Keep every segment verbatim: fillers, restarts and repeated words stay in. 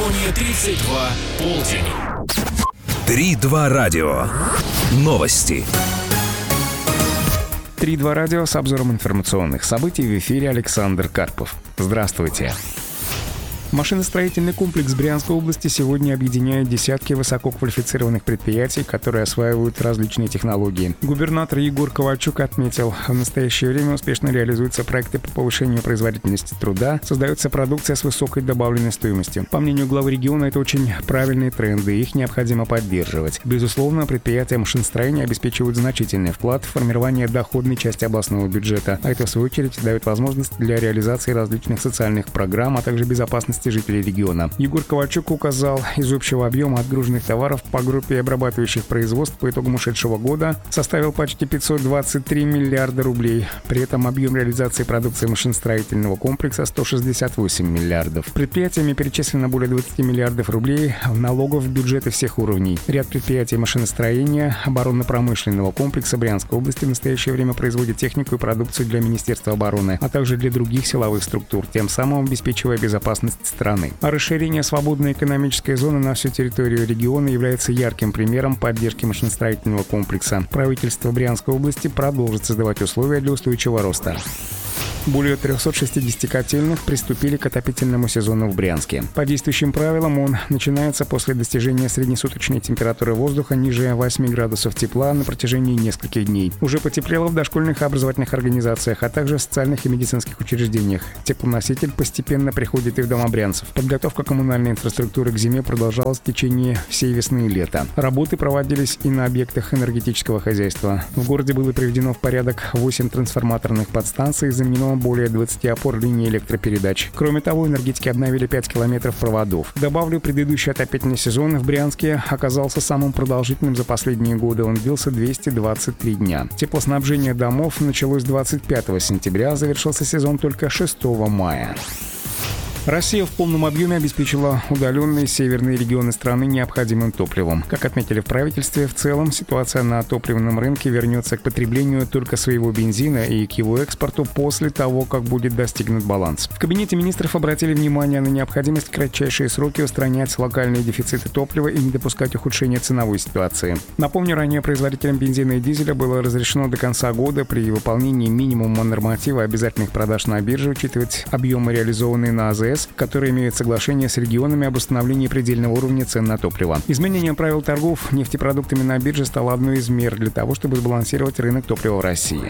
Регионе тридцать два полдень. три два радио. Новости. три два радио с обзором информационных событий. В эфире Александр Карпов. Здравствуйте. Машиностроительный комплекс Брянской области сегодня объединяет десятки высококвалифицированных предприятий, которые осваивают различные технологии. Губернатор Егор Ковальчук отметил, в настоящее время успешно реализуются проекты по повышению производительности труда, создается продукция с высокой добавленной стоимостью. По мнению главы региона, это очень правильные тренды, их необходимо поддерживать. Безусловно, предприятия машиностроения обеспечивают значительный вклад в формирование доходной части областного бюджета, а это, в свою очередь, дает возможность для реализации различных социальных программ, а также безопасности жителей региона. Егор Ковальчук указал, из общего объема отгруженных товаров по группе обрабатывающих производств по итогам ушедшего года составил почти пятьсот двадцать три миллиарда рублей. При этом объем реализации продукции машиностроительного комплекса сто шестьдесят восемь миллиардов. Предприятиями перечислено более двадцать миллиардов рублей налогов в бюджеты всех уровней. Ряд предприятий машиностроения оборонно-промышленного комплекса Брянской области в настоящее время производит технику и продукцию для Министерства обороны, а также для других силовых структур, тем самым обеспечивая безопасность страны. А расширение свободной экономической зоны на всю территорию региона является ярким примером поддержки машиностроительного комплекса. Правительство Брянской области продолжит создавать условия для устойчивого роста. Более триста шестьдесят котельных приступили к отопительному сезону в Брянске. По действующим правилам он начинается после достижения среднесуточной температуры воздуха ниже восьми градусов тепла на протяжении нескольких дней. Уже потеплело в дошкольных и образовательных организациях, а также в социальных и медицинских учреждениях. Теплоноситель постепенно приходит и в дома брянцев. Подготовка коммунальной инфраструктуры к зиме продолжалась в течение всей весны и лета. Работы проводились и на объектах энергетического хозяйства. В городе было приведено в порядок восемь трансформаторных подстанций, заменено более двадцати опор линии электропередач. Кроме того, энергетики обновили пять километров проводов. Добавлю, предыдущий отопительный сезон в Брянске оказался самым продолжительным за последние годы. Он длился двести двадцать три дня. Теплоснабжение домов началось двадцать пятого сентября, а завершился сезон только шестого мая. Россия в полном объеме обеспечила удаленные северные регионы страны необходимым топливом. Как отметили в правительстве, в целом ситуация на топливном рынке вернется к потреблению только своего бензина и к его экспорту после того, как будет достигнут баланс. В Кабинете министров обратили внимание на необходимость в кратчайшие сроки устранять локальные дефициты топлива и не допускать ухудшения ценовой ситуации. Напомню, ранее производителям бензина и дизеля было разрешено до конца года при выполнении минимума норматива обязательных продаж на бирже учитывать объемы, реализованные на АЗС, которые имеют соглашение с регионами об установлении предельного уровня цен на топливо. Изменение правил торгов нефтепродуктами на бирже стало одной из мер для того, чтобы сбалансировать рынок топлива в России.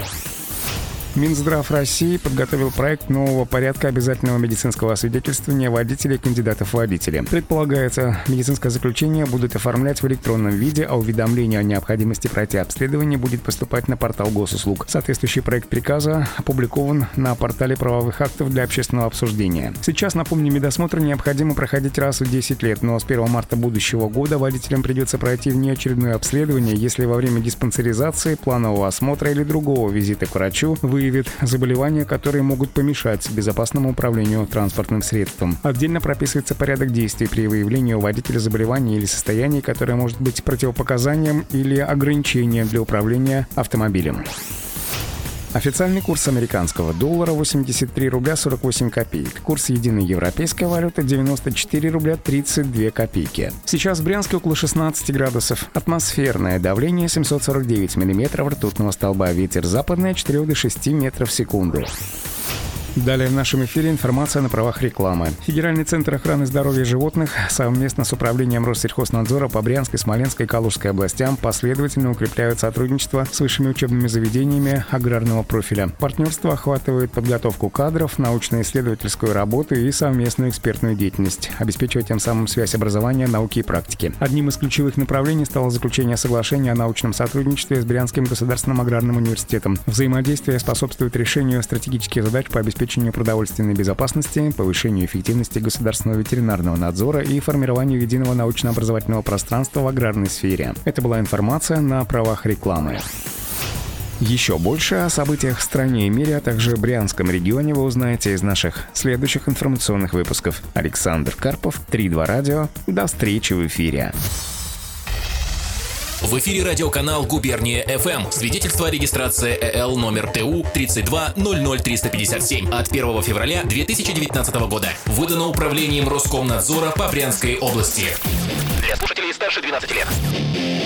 Минздрав России подготовил проект нового порядка обязательного медицинского освидетельствования водителей и кандидатов в водители. Предполагается, медицинское заключение будут оформлять в электронном виде, а уведомление о необходимости пройти обследование будет поступать на портал госуслуг. Соответствующий проект приказа опубликован на портале правовых актов для общественного обсуждения. Сейчас, напомню, медосмотр необходимо проходить раз в десять лет, но с первого марта будущего года водителям придется пройти внеочередное обследование, если во время диспансеризации, планового осмотра или другого визита к врачу вы выявит заболевания, которые могут помешать безопасному управлению транспортным средством. Отдельно прописывается порядок действий при выявлении у водителя заболевания или состояния, которое может быть противопоказанием или ограничением для управления автомобилем. Официальный курс американского доллара восемьдесят три рубля сорок восемь копеек. Курс единой европейской валюты девяносто четыре рубля тридцать две копейки. Сейчас в Брянске около шестнадцати градусов. Атмосферное давление семьсот сорок девять миллиметров ртутного столба. Ветер западный от четырёх до шести метров в секунду. Далее в нашем эфире информация на правах рекламы. Федеральный центр охраны здоровья животных совместно с управлением Россельхознадзора по Брянской, Смоленской и Калужской областям последовательно укрепляют сотрудничество с высшими учебными заведениями аграрного профиля. Партнерство охватывает подготовку кадров, научно-исследовательскую работу и совместную экспертную деятельность, обеспечивая тем самым связь образования, науки и практики. Одним из ключевых направлений стало заключение соглашения о научном сотрудничестве с Брянским государственным аграрным университетом. Взаимодействие способствует решению стратегических задач по обеспечению обеспечению продовольственной безопасности, повышению эффективности государственного ветеринарного надзора и формированию единого научно-образовательного пространства в аграрной сфере. Это была информация на правах рекламы. Еще больше о событиях в стране и мире, а также Брянском регионе вы узнаете из наших следующих информационных выпусков. Александр Карпов, три два радио. До встречи в эфире. В эфире радиоканал «Губерния эф эм». Свидетельство о регистрации э эл номер тэ у тридцать два ноль ноль триста пятьдесят семь от первого февраля две тысячи девятнадцатого года. Выдано Управлением Роскомнадзора по Брянской области. Для слушателей старше двенадцати лет.